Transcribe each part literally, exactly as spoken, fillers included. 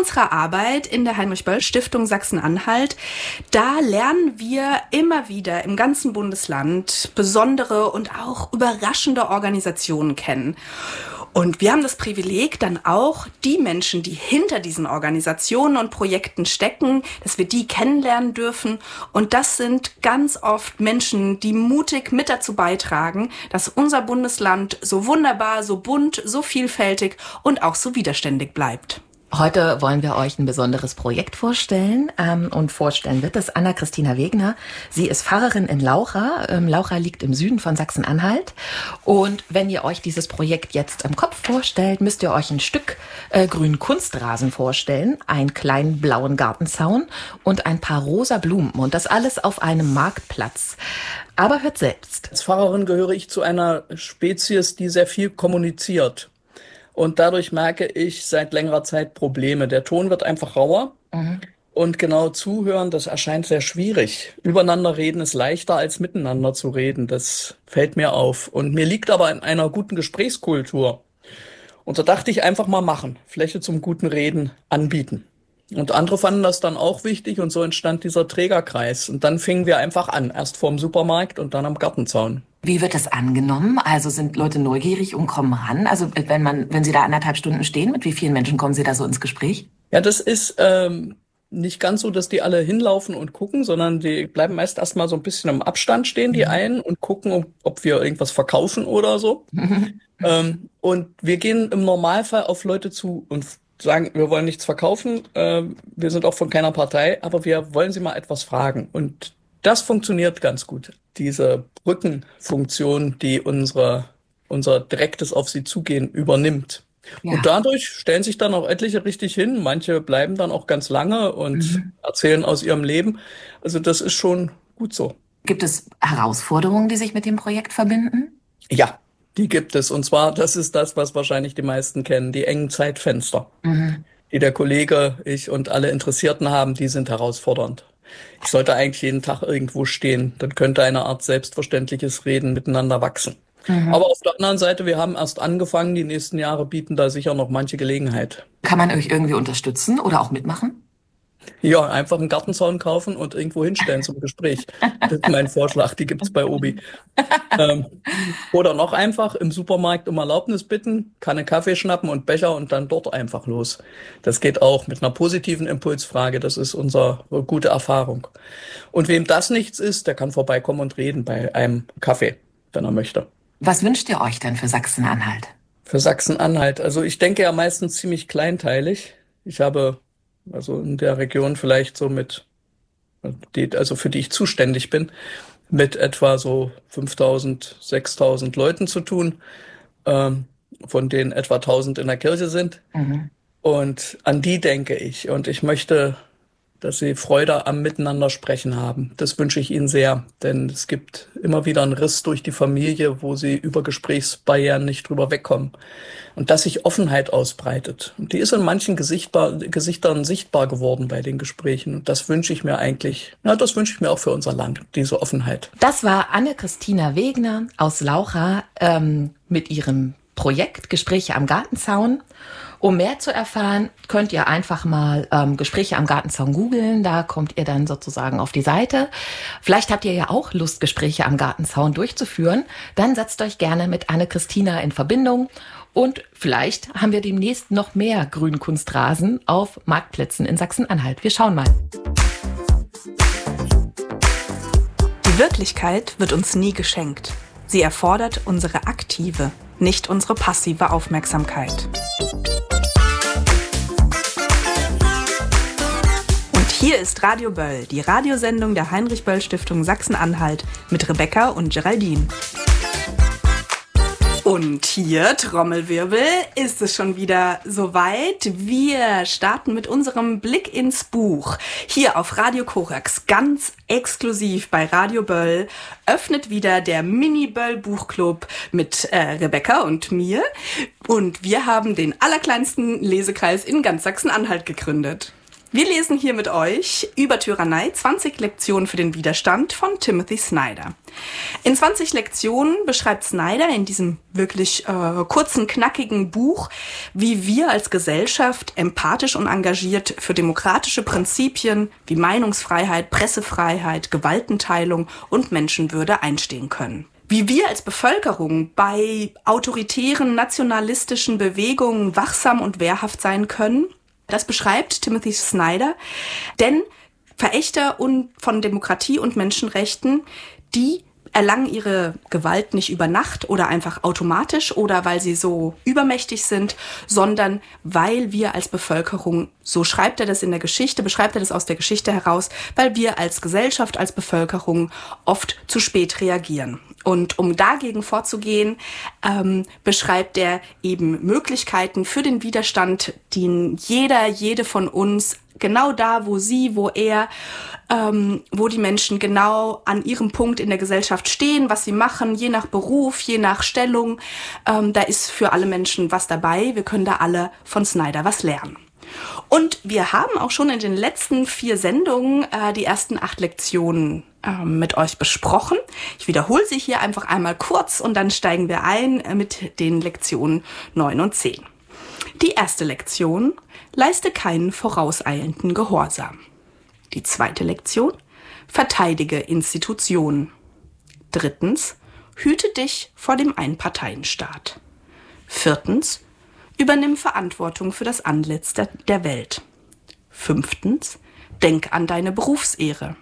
unserer Arbeit in der Heinrich-Böll-Stiftung Sachsen-Anhalt, da lernen wir immer wieder im ganzen Bundesland besondere und auch überraschende Organisationen kennen. Und wir haben das Privileg, dann auch die Menschen, die hinter diesen Organisationen und Projekten stecken, dass wir die kennenlernen dürfen. Und das sind ganz oft Menschen, die mutig mit dazu beitragen, dass unser Bundesland so wunderbar, so bunt, so vielfältig und auch so widerständig bleibt. Heute wollen wir euch ein besonderes Projekt vorstellen ähm, und vorstellen wird das Anna-Christina Wegner. Sie ist Pfarrerin in Laucha. Ähm, Laucha liegt im Süden von Sachsen-Anhalt. Und wenn ihr euch dieses Projekt jetzt im Kopf vorstellt, müsst ihr euch ein Stück äh, grünen Kunstrasen vorstellen, einen kleinen blauen Gartenzaun und ein paar rosa Blumen. Und das alles auf einem Marktplatz. Aber hört selbst. Als Pfarrerin gehöre ich zu einer Spezies, die sehr viel kommuniziert. Und dadurch merke ich seit längerer Zeit Probleme. Der Ton wird einfach rauer. Mhm. Und genau zuhören, das erscheint sehr schwierig. Übereinander reden ist leichter als miteinander zu reden. Das fällt mir auf. Und mir liegt aber an einer guten Gesprächskultur. Und da dachte ich einfach mal machen. Fläche zum guten Reden anbieten. Und andere fanden das dann auch wichtig und so entstand dieser Trägerkreis. Und dann fingen wir einfach an. Erst vorm Supermarkt und dann am Gartenzaun. Wie wird das angenommen? Also sind Leute neugierig und kommen ran? Also wenn man, wenn Sie da anderthalb Stunden stehen, mit wie vielen Menschen kommen Sie da so ins Gespräch? Ja, das ist ähm, nicht ganz so, dass die alle hinlaufen und gucken, sondern die bleiben meist erstmal so ein bisschen im Abstand stehen, die mhm. einen, und gucken, ob, ob wir irgendwas verkaufen oder so. Mhm. Ähm, und wir gehen im Normalfall auf Leute zu und sagen, wir wollen nichts verkaufen, äh, wir sind auch von keiner Partei, aber wir wollen Sie mal etwas fragen. Und das funktioniert ganz gut. Diese Brückenfunktion, die unsere, unser direktes auf sie zugehen übernimmt. Ja. Und dadurch stellen sich dann auch etliche richtig hin. Manche bleiben dann auch ganz lange und mhm. erzählen aus ihrem Leben. Also das ist schon gut so. Gibt es Herausforderungen, die sich mit dem Projekt verbinden? Ja, die gibt es. Und zwar, das ist das, was wahrscheinlich die meisten kennen, die engen Zeitfenster, mhm. die der Kollege, ich und alle Interessierten haben, die sind herausfordernd. Ich sollte eigentlich jeden Tag irgendwo stehen. Dann könnte eine Art selbstverständliches Reden miteinander wachsen. Mhm. Aber auf der anderen Seite, wir haben erst angefangen. Die nächsten Jahre bieten da sicher noch manche Gelegenheit. Kann man euch irgendwie unterstützen oder auch mitmachen? Ja, einfach einen Gartenzaun kaufen und irgendwo hinstellen zum Gespräch. Das ist mein Vorschlag, die gibt's bei Obi. ähm, oder noch einfach im Supermarkt um Erlaubnis bitten, Kanne Kaffee schnappen und Becher und dann dort einfach los. Das geht auch mit einer positiven Impulsfrage, das ist unsere gute Erfahrung. Und wem das nichts ist, der kann vorbeikommen und reden bei einem Kaffee, wenn er möchte. Was wünscht ihr euch denn für Sachsen-Anhalt? Für Sachsen-Anhalt, also ich denke ja meistens ziemlich kleinteilig. Ich habe also in der Region vielleicht so mit, die, also für die ich zuständig bin, mit etwa so fünftausend, sechstausend Leuten zu tun, ähm, von denen etwa tausend in der Kirche sind. Mhm. Und an die denke ich. Und ich möchte, dass sie Freude am Miteinander sprechen haben. Das wünsche ich ihnen sehr, denn es gibt immer wieder einen Riss durch die Familie, wo sie über Gesprächsbarrieren nicht drüber wegkommen. Und dass sich Offenheit ausbreitet. Und die ist in manchen Gesichtbar, Gesichtern sichtbar geworden bei den Gesprächen. Und das wünsche ich mir eigentlich, na, das wünsche ich mir auch für unser Land, diese Offenheit. Das war Anna-Christina Wegner aus Laucha ähm, mit ihrem Projekt Gespräche am Gartenzaun. Um mehr zu erfahren, könnt ihr einfach mal ähm, Gespräche am Gartenzaun googeln. Da kommt ihr dann sozusagen auf die Seite. Vielleicht habt ihr ja auch Lust, Gespräche am Gartenzaun durchzuführen. Dann setzt euch gerne mit Anne-Christina in Verbindung. Und vielleicht haben wir demnächst noch mehr Grünkunstrasen auf Marktplätzen in Sachsen-Anhalt. Wir schauen mal. Die Wirklichkeit wird uns nie geschenkt. Sie erfordert unsere aktive, nicht unsere passive Aufmerksamkeit. Und hier ist Radio Böll, die Radiosendung der Heinrich-Böll-Stiftung Sachsen-Anhalt mit Rebecca und Geraldine. Und hier, Trommelwirbel, ist es schon wieder soweit. Wir starten mit unserem Blick ins Buch. Hier auf Radio Korax, ganz exklusiv bei Radio Böll, öffnet wieder der Mini-Böll-Buchclub mit äh, Rebecca und mir. Und wir haben den allerkleinsten Lesekreis in ganz Sachsen-Anhalt gegründet. Wir lesen hier mit euch über Tyrannei zwanzig Lektionen für den Widerstand von Timothy Snyder. In zwanzig Lektionen beschreibt Snyder in diesem wirklich äh, kurzen, knackigen Buch, wie wir als Gesellschaft empathisch und engagiert für demokratische Prinzipien wie Meinungsfreiheit, Pressefreiheit, Gewaltenteilung und Menschenwürde einstehen können. Wie wir als Bevölkerung bei autoritären, nationalistischen Bewegungen wachsam und wehrhaft sein können, das beschreibt Timothy Snyder, denn Verächter von Demokratie und Menschenrechten, die erlangen ihre Gewalt nicht über Nacht oder einfach automatisch oder weil sie so übermächtig sind, sondern weil wir als Bevölkerung, so schreibt er das in der Geschichte, beschreibt er das aus der Geschichte heraus, weil wir als Gesellschaft, als Bevölkerung oft zu spät reagieren. Und um dagegen vorzugehen, ähm, beschreibt er eben Möglichkeiten für den Widerstand, den jeder, jede von uns genau da, wo sie, wo er, ähm, wo die Menschen genau an ihrem Punkt in der Gesellschaft stehen, was sie machen, je nach Beruf, je nach Stellung. Ähm, da ist für alle Menschen was dabei. Wir können da alle von Snyder was lernen. Und wir haben auch schon in den letzten vier Sendungen äh, die ersten acht Lektionen äh, mit euch besprochen. Ich wiederhole sie hier einfach einmal kurz und dann steigen wir ein äh, mit den Lektionen neun und zehn. Die erste Lektion: Leiste keinen vorauseilenden Gehorsam. Die zweite Lektion: Verteidige Institutionen. Drittens: Hüte dich vor dem Einparteienstaat. Viertens: Übernimm Verantwortung für das Antlitz der, der Welt. Fünftens: Denk an deine Berufsehre.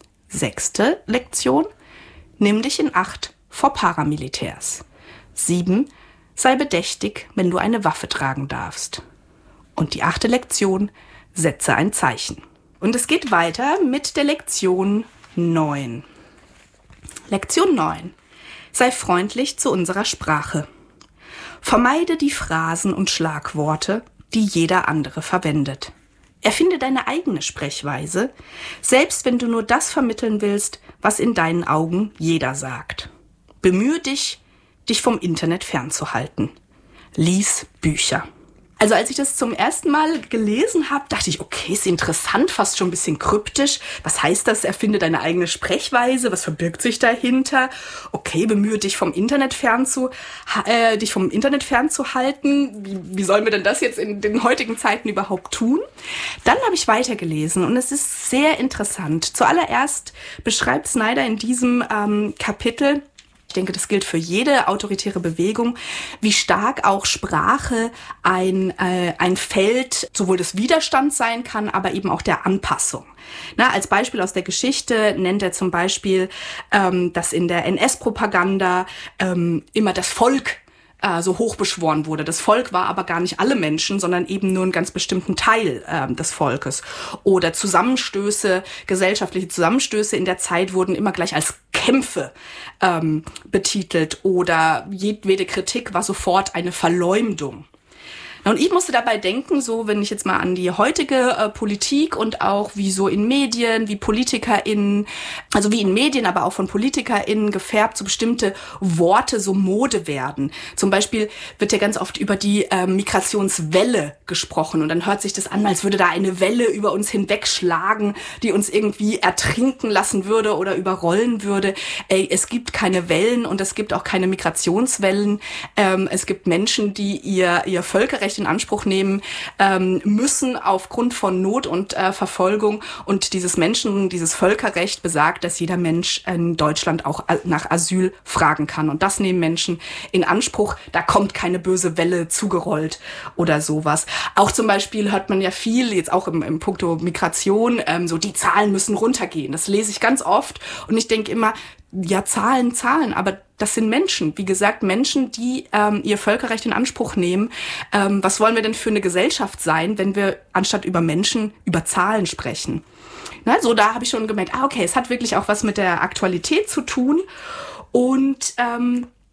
Sechste Lektion: Nimm dich in Acht vor Paramilitärs. Sieben: Sei bedächtig, wenn du eine Waffe tragen darfst. Und die achte Lektion: Setze ein Zeichen. Und es geht weiter mit der Lektion neun. Lektion neun. Sei freundlich zu unserer Sprache. Vermeide die Phrasen und Schlagworte, die jeder andere verwendet. Erfinde deine eigene Sprechweise, selbst wenn du nur das vermitteln willst, was in deinen Augen jeder sagt. Bemühe dich, dich vom Internet fernzuhalten. Lies Bücher. Also als ich das zum ersten Mal gelesen habe, dachte ich, okay, ist interessant, fast schon ein bisschen kryptisch. Was heißt das? Erfinde deine eigene Sprechweise. Was verbirgt sich dahinter? Okay, bemühe dich vom Internet fernzu, äh, dich vom Internet fernzuhalten. Wie, wie sollen wir denn das jetzt in den heutigen Zeiten überhaupt tun? Dann habe ich weitergelesen und es ist sehr interessant. Zuallererst beschreibt Snyder in diesem ähm, Kapitel, ich denke, das gilt für jede autoritäre Bewegung, wie stark auch Sprache ein, äh, ein Feld sowohl des Widerstands sein kann, aber eben auch der Anpassung. Na, als Beispiel aus der Geschichte nennt er zum Beispiel, ähm, dass in der N S-Propaganda ähm, immer das Volk äh, so hochbeschworen wurde. Das Volk war aber gar nicht alle Menschen, sondern eben nur einen ganz bestimmten Teil äh, des Volkes. Oder Zusammenstöße, gesellschaftliche Zusammenstöße in der Zeit wurden immer gleich als Kämpfe ähm, betitelt oder jedwede Kritik war sofort eine Verleumdung. Und ich musste dabei denken, so wenn ich jetzt mal an die heutige äh, Politik und auch wie so in Medien, wie PolitikerInnen, also wie in Medien, aber auch von PolitikerInnen gefärbt, so bestimmte Worte so Mode werden. Zum Beispiel wird ja ganz oft über die äh, Migrationswelle gesprochen und dann hört sich das an, als würde da eine Welle über uns hinwegschlagen, die uns irgendwie ertrinken lassen würde oder überrollen würde. Ey, es gibt keine Wellen und es gibt auch keine Migrationswellen. Ähm, es gibt Menschen, die ihr, ihr Völkerrecht in Anspruch nehmen ähm, müssen aufgrund von Not und äh, Verfolgung. Und dieses Menschen, dieses Völkerrecht besagt, dass jeder Mensch in Deutschland auch nach Asyl fragen kann. Und das nehmen Menschen in Anspruch. Da kommt keine böse Welle zugerollt oder sowas. Auch zum Beispiel hört man ja viel, jetzt auch im, im Punkto Migration, ähm, so die Zahlen müssen runtergehen. Das lese ich ganz oft. Und ich denke immer, ja, Zahlen, Zahlen, aber das sind Menschen. Wie gesagt, Menschen, die ähm, ihr Völkerrecht in Anspruch nehmen. Ähm, was wollen wir denn für eine Gesellschaft sein, wenn wir anstatt über Menschen über Zahlen sprechen? Na, so, da habe ich schon gemerkt, ah, okay, es hat wirklich auch was mit der Aktualität zu tun. Und ähm,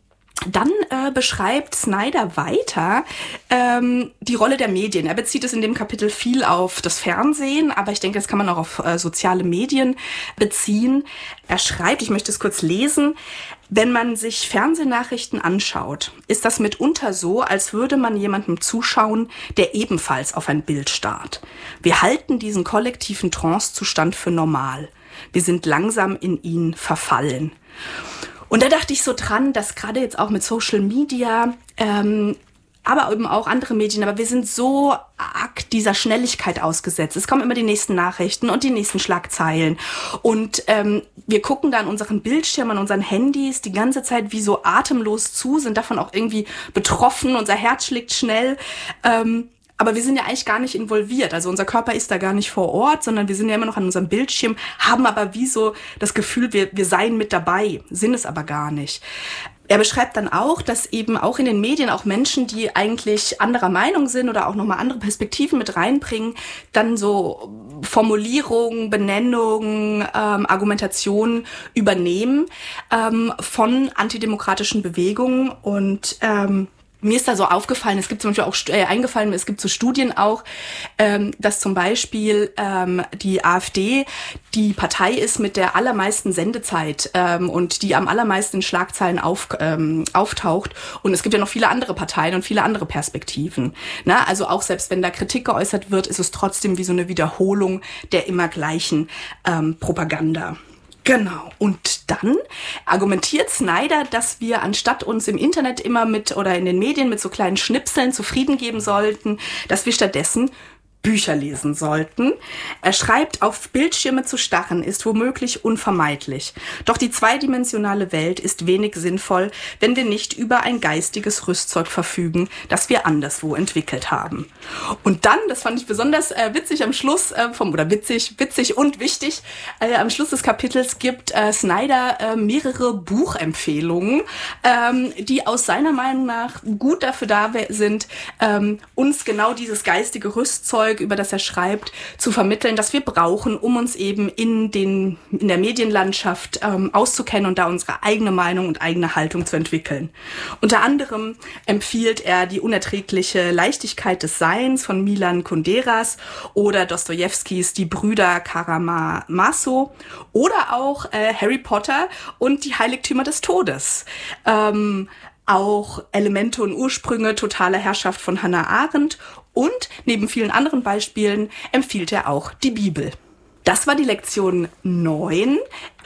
Dann äh, beschreibt Snyder weiter ähm, die Rolle der Medien. Er bezieht es in dem Kapitel viel auf das Fernsehen, aber ich denke, das kann man auch auf äh, soziale Medien beziehen. Er schreibt, ich möchte es kurz lesen, wenn man sich Fernsehnachrichten anschaut, ist das mitunter so, als würde man jemandem zuschauen, der ebenfalls auf ein Bild starrt. Wir halten diesen kollektiven Trancezustand für normal. Wir sind langsam in ihn verfallen. Und da dachte ich so dran, dass gerade jetzt auch mit Social Media, ähm, aber eben auch andere Medien, aber wir sind so arg dieser Schnelligkeit ausgesetzt. Es kommen immer die nächsten Nachrichten und die nächsten Schlagzeilen. Und ähm, wir gucken da an unseren Bildschirmen, an unseren Handys die ganze Zeit wie so atemlos zu, sind davon auch irgendwie betroffen, unser Herz schlägt schnell. Ähm, Aber wir sind ja eigentlich gar nicht involviert. Also unser Körper ist da gar nicht vor Ort, sondern wir sind ja immer noch an unserem Bildschirm, haben aber wie so das Gefühl, wir, wir seien mit dabei, sind es aber gar nicht. Er beschreibt dann auch, dass eben auch in den Medien auch Menschen, die eigentlich anderer Meinung sind oder auch nochmal andere Perspektiven mit reinbringen, dann so Formulierungen, Benennungen, ähm, Argumentationen übernehmen ähm, von antidemokratischen Bewegungen und ähm, mir ist da so aufgefallen, es gibt zum Beispiel auch, äh, eingefallen, es gibt so Studien auch, ähm, dass zum Beispiel ähm, die AfD die Partei ist mit der allermeisten Sendezeit ähm, und die am allermeisten in Schlagzeilen auf, ähm, auftaucht. Und es gibt ja noch viele andere Parteien und viele andere Perspektiven. Na, also auch selbst wenn da Kritik geäußert wird, ist es trotzdem wie so eine Wiederholung der immer gleichen ähm, Propaganda. Genau. Und dann argumentiert Snyder, dass wir anstatt uns im Internet immer mit oder in den Medien mit so kleinen Schnipseln zufrieden geben sollten, dass wir stattdessen Bücher lesen sollten. Er schreibt, auf Bildschirme zu starren ist womöglich unvermeidlich. Doch die zweidimensionale Welt ist wenig sinnvoll, wenn wir nicht über ein geistiges Rüstzeug verfügen, das wir anderswo entwickelt haben. Und dann, das fand ich besonders äh, witzig am Schluss äh, vom, oder witzig, witzig und wichtig, äh, am Schluss des Kapitels gibt äh, Snyder äh, mehrere Buchempfehlungen, ähm, die aus seiner Meinung nach gut dafür da sind, ähm, uns genau dieses geistige Rüstzeug, über das er schreibt, zu vermitteln, das wir brauchen, um uns eben in den in der Medienlandschaft ähm, auszukennen und da unsere eigene Meinung und eigene Haltung zu entwickeln. Unter anderem empfiehlt er die unerträgliche Leichtigkeit des Seins von Milan Kunderas oder Dostojewskis Die Brüder Karamazov oder auch äh, Harry Potter und die Heiligtümer des Todes. Ähm, auch Elemente und Ursprünge totaler Herrschaft von Hannah Arendt. Und neben vielen anderen Beispielen empfiehlt er auch die Bibel. Das war die Lektion neun.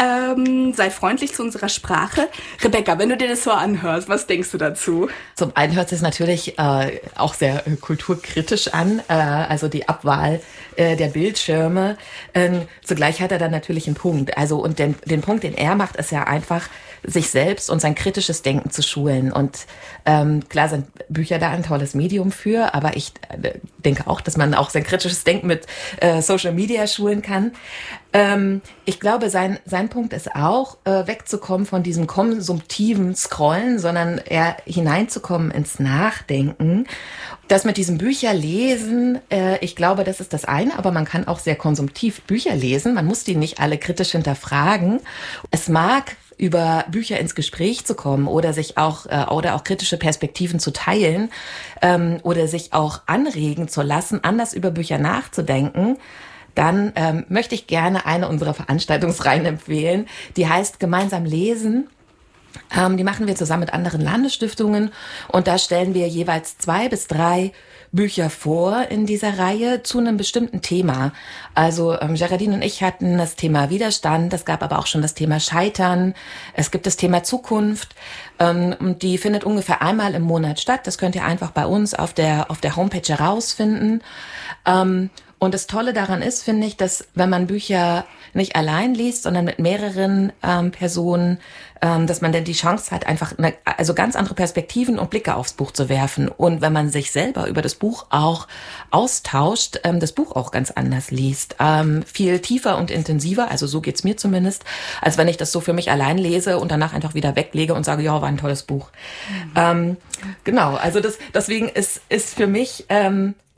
Ähm, sei freundlich zu unserer Sprache. Rebecca, wenn du dir das so anhörst, was denkst du dazu? Zum einen hört es natürlich äh, auch sehr äh, kulturkritisch an, äh, also die Abwahl äh, der Bildschirme. Ähm, zugleich hat er dann natürlich einen Punkt. Also und den, den Punkt, den er macht, ist ja einfach, sich selbst und sein kritisches Denken zu schulen. Und ähm, klar sind Bücher da ein tolles Medium für, aber ich äh, denke auch, dass man auch sein kritisches Denken mit äh, Social Media schulen kann. Ähm, ich glaube, sein sein Punkt ist auch, äh, wegzukommen von diesem konsumtiven Scrollen, sondern eher hineinzukommen ins Nachdenken. Das mit diesem Bücherlesen, äh, ich glaube, das ist das eine, aber man kann auch sehr konsumtiv Bücher lesen. Man muss die nicht alle kritisch hinterfragen. Es mag über Bücher ins Gespräch zu kommen oder sich auch äh, oder auch kritische Perspektiven zu teilen ähm, oder sich auch anregen zu lassen, anders über Bücher nachzudenken, dann ähm, möchte ich gerne eine unserer Veranstaltungsreihen empfehlen. Die heißt Gemeinsam lesen. Ähm, die machen wir zusammen mit anderen Landesstiftungen und da stellen wir jeweils zwei bis drei Bücher vor in dieser Reihe zu einem bestimmten Thema. Also ähm, Geraldine und ich hatten das Thema Widerstand, es gab aber auch schon das Thema Scheitern, es gibt das Thema Zukunft ähm, und die findet ungefähr einmal im Monat statt. Das könnt ihr einfach bei uns auf der auf der Homepage herausfinden. Ähm, Und das Tolle daran ist, finde ich, dass wenn man Bücher nicht allein liest, sondern mit mehreren ähm, Personen, ähm, dass man dann die Chance hat, einfach eine, also ganz andere Perspektiven und Blicke aufs Buch zu werfen. Und wenn man sich selber über das Buch auch austauscht, ähm, das Buch auch ganz anders liest. Ähm, viel tiefer und intensiver, also so geht's mir zumindest, als wenn ich das so für mich allein lese und danach einfach wieder weglege und sage, ja, war ein tolles Buch. Mhm. Ähm, genau, also das, deswegen ist, ist für mich... Ähm,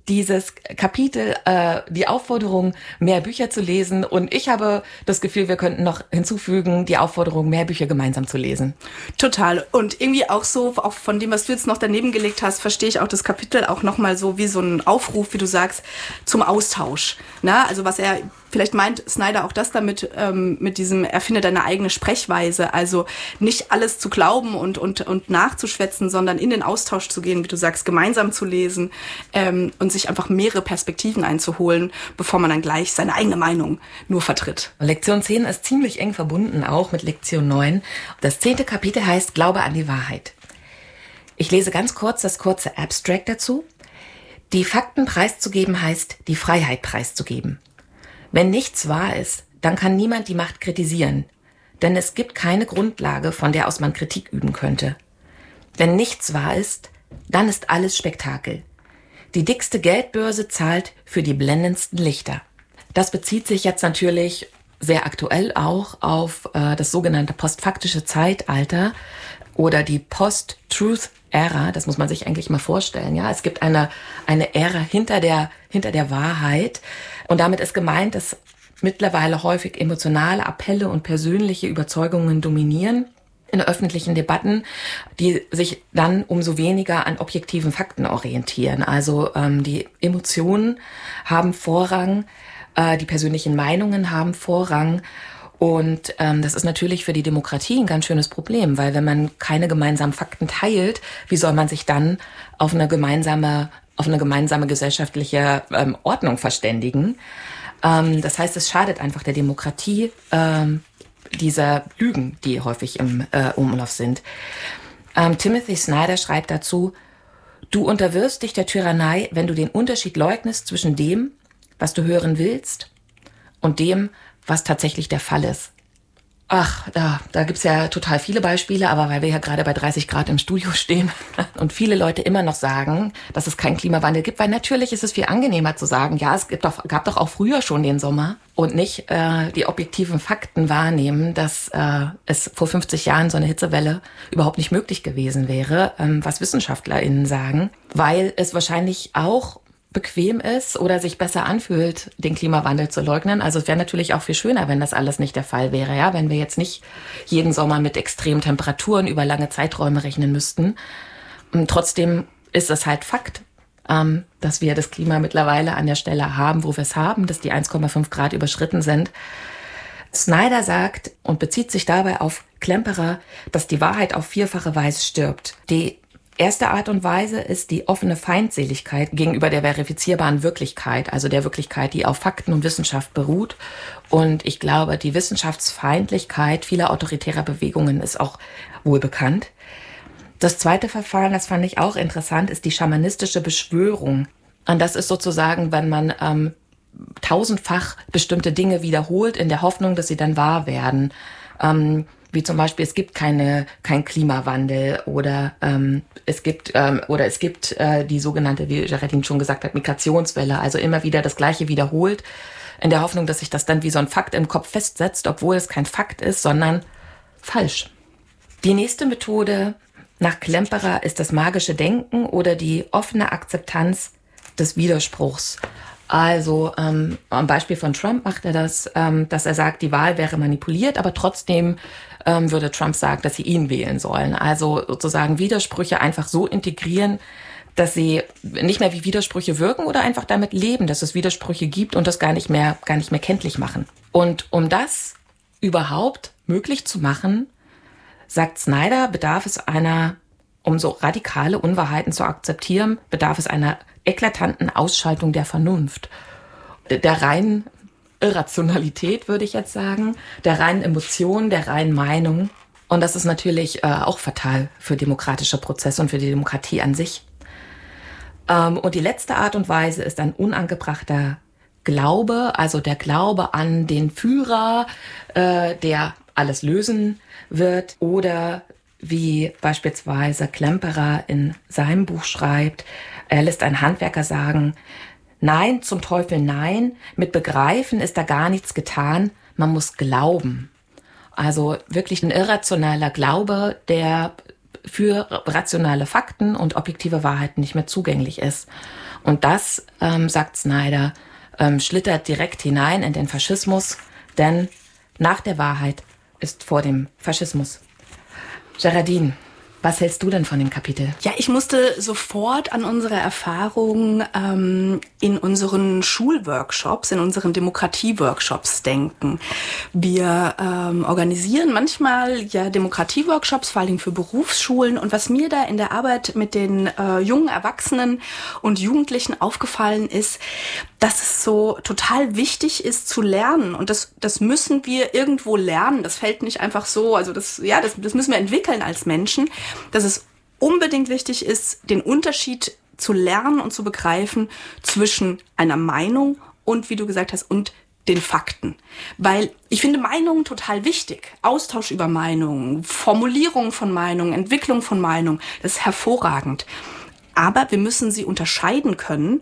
dieses Kapitel, äh, die Aufforderung, mehr Bücher zu lesen. Und ich habe das Gefühl, wir könnten noch hinzufügen, die Aufforderung, mehr Bücher gemeinsam zu lesen. Total. Und irgendwie auch so, auch von dem, was du jetzt noch daneben gelegt hast, verstehe ich auch das Kapitel auch nochmal so wie so ein Aufruf, wie du sagst, zum Austausch. Na, also was er vielleicht meint Snyder auch das damit, ähm, mit diesem, erfinde deine eigene Sprechweise, also nicht alles zu glauben und, und, und nachzuschwätzen, sondern in den Austausch zu gehen, wie du sagst, gemeinsam zu lesen, ähm, und sich einfach mehrere Perspektiven einzuholen, bevor man dann gleich seine eigene Meinung nur vertritt. Lektion zehn ist ziemlich eng verbunden, auch mit Lektion neun. Das zehnte Kapitel heißt Glaube an die Wahrheit. Ich lese ganz kurz das kurze Abstract dazu. Die Fakten preiszugeben heißt, die Freiheit preiszugeben. Wenn nichts wahr ist, dann kann niemand die Macht kritisieren, denn es gibt keine Grundlage, von der aus man Kritik üben könnte. Wenn nichts wahr ist, dann ist alles Spektakel. Die dickste Geldbörse zahlt für die blendendsten Lichter. Das bezieht sich jetzt natürlich sehr aktuell auch auf äh, das sogenannte postfaktische Zeitalter oder die Post-Truth-Ära. Das muss man sich eigentlich mal vorstellen. Ja, es gibt eine eine Ära hinter der hinter der Wahrheit. Und damit ist gemeint, dass mittlerweile häufig emotionale Appelle und persönliche Überzeugungen dominieren in öffentlichen Debatten, die sich dann umso weniger an objektiven Fakten orientieren. Also ähm, die Emotionen haben Vorrang, äh, die persönlichen Meinungen haben Vorrang. Und ähm, das ist natürlich für die Demokratie ein ganz schönes Problem, weil wenn man keine gemeinsamen Fakten teilt, wie soll man sich dann auf eine gemeinsame auf eine gemeinsame gesellschaftliche ähm, Ordnung verständigen. Ähm, das heißt, es schadet einfach der Demokratie, ähm, dieser Lügen, die häufig im äh, Umlauf sind. Ähm, Timothy Snyder schreibt dazu, du unterwirfst dich der Tyrannei, wenn du den Unterschied leugnest zwischen dem, was du hören willst, und dem, was tatsächlich der Fall ist. Ach, da, da gibt's ja total viele Beispiele, aber weil wir ja gerade bei dreißig Grad im Studio stehen und viele Leute immer noch sagen, dass es keinen Klimawandel gibt, weil natürlich ist es viel angenehmer zu sagen, ja, es gibt doch, gab doch auch früher schon den Sommer und nicht äh, die objektiven Fakten wahrnehmen, dass äh, es vor fünfzig Jahren so eine Hitzewelle überhaupt nicht möglich gewesen wäre, ähm, was WissenschaftlerInnen sagen, weil es wahrscheinlich auch bequem ist oder sich besser anfühlt, den Klimawandel zu leugnen. Also es wäre natürlich auch viel schöner, wenn das alles nicht der Fall wäre, ja, wenn wir jetzt nicht jeden Sommer mit extremen Temperaturen über lange Zeiträume rechnen müssten. Und trotzdem ist es halt Fakt, ähm, dass wir das Klima mittlerweile an der Stelle haben, wo wir es haben, dass die eins Komma fünf Grad überschritten sind. Snyder sagt und bezieht sich dabei auf Klemperer, dass die Wahrheit auf vierfache Weise stirbt. Die erste Art und Weise ist die offene Feindseligkeit gegenüber der verifizierbaren Wirklichkeit, also der Wirklichkeit, die auf Fakten und Wissenschaft beruht. Und ich glaube, die Wissenschaftsfeindlichkeit vieler autoritärer Bewegungen ist auch wohl bekannt. Das zweite Verfahren, das fand ich auch interessant, ist die schamanistische Beschwörung. Und das ist sozusagen, wenn man ähm, tausendfach bestimmte Dinge wiederholt, in der Hoffnung, dass sie dann wahr werden. Ähm, wie zum Beispiel, es gibt keine kein Klimawandel oder ähm, es gibt ähm, oder es gibt äh, die sogenannte, wie Geraldine schon gesagt hat, Migrationswelle. Also immer wieder das Gleiche wiederholt, in der Hoffnung, dass sich das dann wie so ein Fakt im Kopf festsetzt, obwohl es kein Fakt ist, sondern falsch. Die nächste Methode nach Klemperer ist das magische Denken oder die offene Akzeptanz des Widerspruchs. Also ähm, am Beispiel von Trump macht er das, ähm, dass er sagt, die Wahl wäre manipuliert, aber trotzdem ähm, würde Trump sagen, dass sie ihn wählen sollen. Also sozusagen Widersprüche einfach so integrieren, dass sie nicht mehr wie Widersprüche wirken oder einfach damit leben, dass es Widersprüche gibt und das gar nicht mehr, gar nicht mehr kenntlich machen. Und um das überhaupt möglich zu machen, sagt Snyder, bedarf es einer, um so radikale Unwahrheiten zu akzeptieren, bedarf es einer eklatanten Ausschaltung der Vernunft, der reinen Irrationalität, würde ich jetzt sagen, der reinen Emotionen, der reinen Meinung. Und das ist natürlich äh, auch fatal für demokratische Prozesse und für die Demokratie an sich. Ähm, und die letzte Art und Weise ist ein unangebrachter Glaube, also der Glaube an den Führer, äh, der alles lösen wird, oder wie beispielsweise Klemperer in seinem Buch schreibt, er lässt einen Handwerker sagen, nein, zum Teufel nein, mit Begreifen ist da gar nichts getan, man muss glauben. Also wirklich ein irrationaler Glaube, der für rationale Fakten und objektive Wahrheiten nicht mehr zugänglich ist. Und das, ähm, sagt Snyder, ähm, schlittert direkt hinein in den Faschismus, denn nach der Wahrheit ist vor dem Faschismus. Geraldine, was hältst du denn von dem Kapitel? Ja, ich musste sofort an unsere Erfahrungen ähm, in unseren Schulworkshops, in unseren Demokratieworkshops denken. Wir ähm, organisieren manchmal ja Demokratieworkshops, vor allem für Berufsschulen. Und was mir da in der Arbeit mit den äh, jungen Erwachsenen und Jugendlichen aufgefallen ist, dass es so total wichtig ist zu lernen. Und das, das müssen wir irgendwo lernen. Das fällt nicht einfach so. Also das, ja, das, das müssen wir entwickeln als Menschen. Dass es unbedingt wichtig ist, den Unterschied zu lernen und zu begreifen zwischen einer Meinung und, wie du gesagt hast, und den Fakten. Weil ich finde Meinungen total wichtig. Austausch über Meinungen, Formulierung von Meinungen, Entwicklung von Meinungen, das ist hervorragend. Aber wir müssen sie unterscheiden können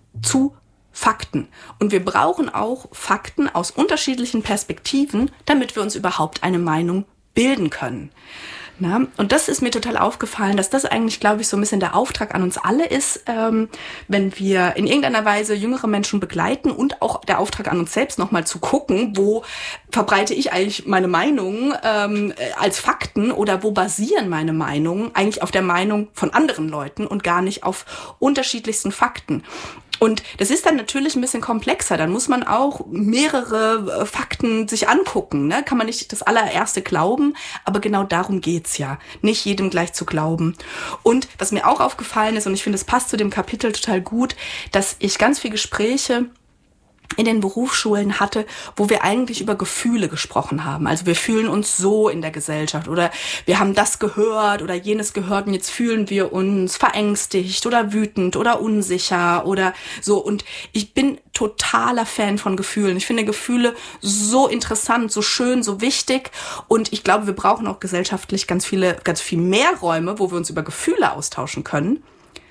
zu Fakten. Und wir brauchen auch Fakten aus unterschiedlichen Perspektiven, damit wir uns überhaupt eine Meinung bilden können. Na, und das ist mir total aufgefallen, dass das eigentlich, glaube ich, so ein bisschen der Auftrag an uns alle ist, ähm, wenn wir in irgendeiner Weise jüngere Menschen begleiten und auch der Auftrag an uns selbst nochmal zu gucken, wo verbreite ich eigentlich meine Meinung ähm, als Fakten oder wo basieren meine Meinungen eigentlich auf der Meinung von anderen Leuten und gar nicht auf unterschiedlichsten Fakten. Und das ist dann natürlich ein bisschen komplexer. Dann muss man auch mehrere Fakten sich angucken. Ne? Kann man nicht das allererste glauben, aber genau darum geht's ja. Nicht jedem gleich zu glauben. Und was mir auch aufgefallen ist, und ich finde, es passt zu dem Kapitel total gut, dass ich ganz viele Gespräche in den Berufsschulen hatte, wo wir eigentlich über Gefühle gesprochen haben. Also wir fühlen uns so in der Gesellschaft oder wir haben das gehört oder jenes gehört und jetzt fühlen wir uns verängstigt oder wütend oder unsicher oder so. Und ich bin totaler Fan von Gefühlen. Ich finde Gefühle so interessant, so schön, so wichtig. Und ich glaube, wir brauchen auch gesellschaftlich ganz viele, ganz viel mehr Räume, wo wir uns über Gefühle austauschen können.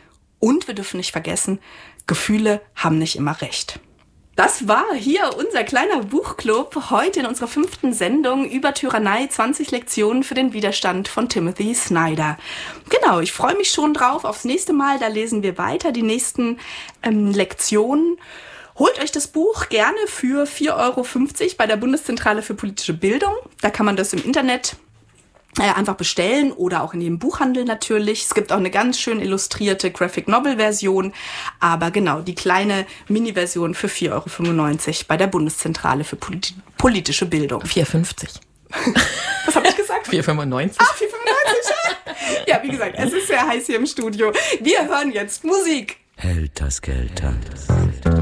Und wir dürfen nicht vergessen, Gefühle haben nicht immer recht. Das war hier unser kleiner Buchclub heute in unserer fünften Sendung über Tyrannei, zwanzig Lektionen für den Widerstand von Timothy Snyder. Genau, ich freue mich schon drauf aufs nächste Mal. Da lesen wir weiter die nächsten ähm, Lektionen. Holt euch das Buch gerne für vier Euro fünfzig bei der Bundeszentrale für politische Bildung. Da kann man das im Internet äh, einfach bestellen oder auch in jedem Buchhandel natürlich. Es gibt auch eine ganz schön illustrierte Graphic-Novel-Version. Aber genau, die kleine Mini-Version für vier Euro fünfundneunzig bei der Bundeszentrale für polit- politische Bildung. vier Euro fünfzig. Was habe ich gesagt? vier Euro fünfundneunzig. Ah, vier Euro fünfundneunzig. Ja, wie gesagt, es ist sehr heiß hier im Studio. Wir hören jetzt Musik. Helter Skelter.